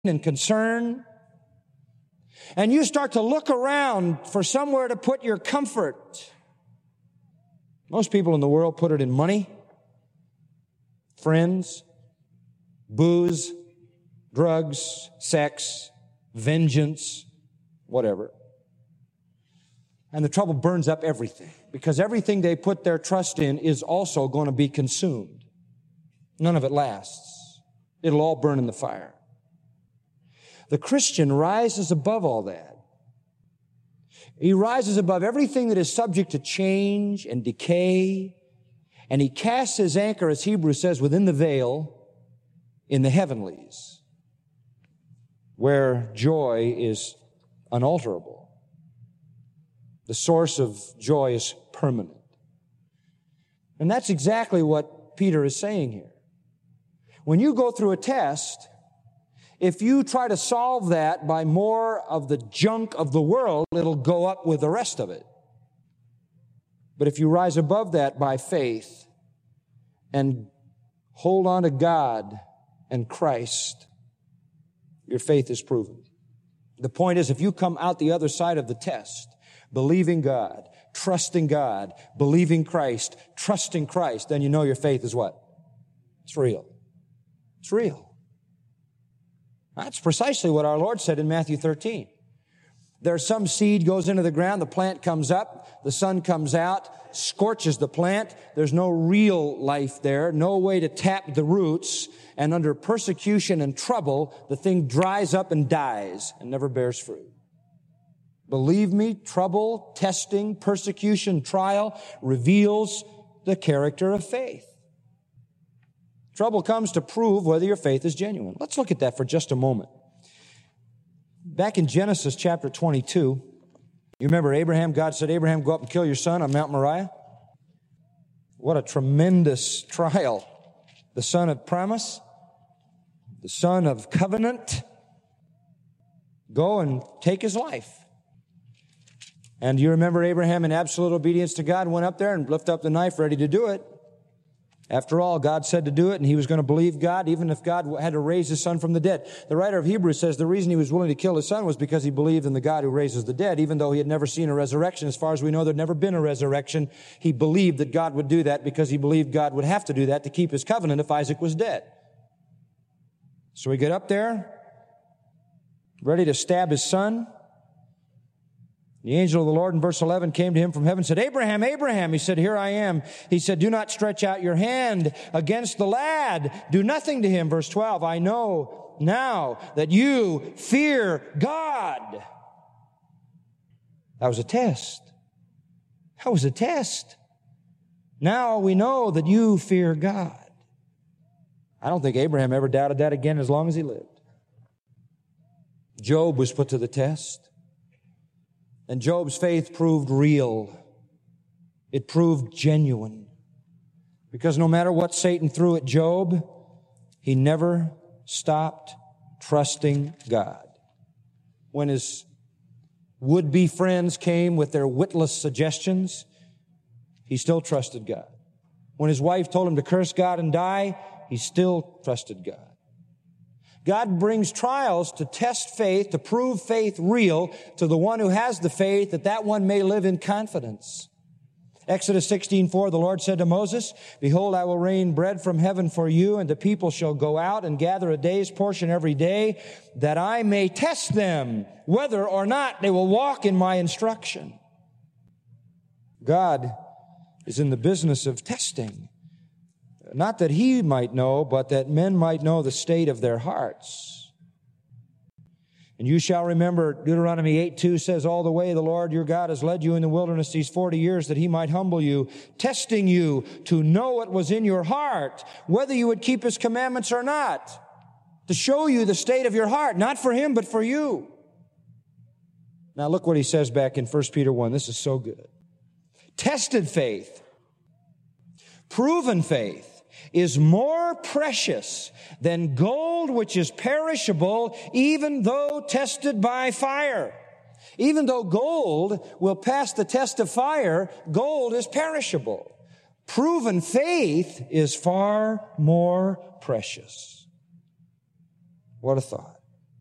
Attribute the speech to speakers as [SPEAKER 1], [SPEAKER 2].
[SPEAKER 1] and concern. And you start to look around for somewhere to put your comfort. Most people in the world put it in money, friends, booze, drugs, sex, vengeance, whatever. And the trouble burns up everything, because everything they put their trust in is also going to be consumed. None of it lasts. It'll all burn in the fire. The Christian rises above all that. He rises above everything that is subject to change and decay, and he casts his anchor, as Hebrews says, within the veil in the heavenlies, where joy is unalterable. The source of joy is permanent. And that's exactly what Peter is saying here. When you go through a test, if you try to solve that by more of the junk of the world, it'll go up with the rest of it. But if you rise above that by faith and hold on to God and Christ, your faith is proven. The point is, if you come out the other side of the test, believing God, trusting God, believing Christ, trusting Christ, then you know your faith is what? It's real. It's real. That's precisely what our Lord said in Matthew 13. There's some seed goes into the ground, the plant comes up, the sun comes out, scorches the plant. There's no real life there, no way to tap the roots, and under persecution and trouble, the thing dries up and dies and never bears fruit. Believe me, trouble, testing, persecution, trial reveals the character of faith. Trouble comes to prove whether your faith is genuine. Let's look at that for just a moment. Back in Genesis chapter 22, you remember Abraham, God said, Abraham, go up and kill your son on Mount Moriah. What a tremendous trial. The son of promise, the son of covenant, go and take his life. And you remember Abraham, in absolute obedience to God, went up there and lifted up the knife ready to do it. After all, God said to do it, and he was going to believe God, even if God had to raise his son from the dead. The writer of Hebrews says the reason he was willing to kill his son was because he believed in the God who raises the dead, even though he had never seen a resurrection. As far as we know, there'd never been a resurrection. He believed that God would do that because he believed God would have to do that to keep his covenant if Isaac was dead. So we get up there, ready to stab his son. The angel of the Lord in verse 11 came to him from heaven and said, Abraham, Abraham. He said, here I am. He said, do not stretch out your hand against the lad. Do nothing to him. Verse 12, I know now that you fear God. That was a test. That was a test. Now we know that you fear God. I don't think Abraham ever doubted that again as long as he lived. Job was put to the test. And Job's faith proved real. It proved genuine. Because no matter what Satan threw at Job, he never stopped trusting God. When his would-be friends came with their witless suggestions, he still trusted God. When his wife told him to curse God and die, he still trusted God. God brings trials to test faith, to prove faith real to the one who has the faith, that one may live in confidence. Exodus 16:4, the Lord said to Moses, behold, I will rain bread from heaven for you, and the people shall go out and gather a day's portion every day, that I may test them, whether or not they will walk in my instruction. God is in the business of testing. Not that he might know, but that men might know the state of their hearts. And you shall remember, Deuteronomy 8:2 says, all the way the Lord your God has led you in the wilderness these 40 years that he might humble you, testing you to know what was in your heart, whether you would keep his commandments or not, to show you the state of your heart, not for him, but for you. Now look what he says back in 1 Peter 1. This is so good. Tested faith, proven faith, is more precious than gold which is perishable, even though tested by fire. Even though gold will pass the test of fire, gold is perishable. Proven faith is far more precious. What a thought.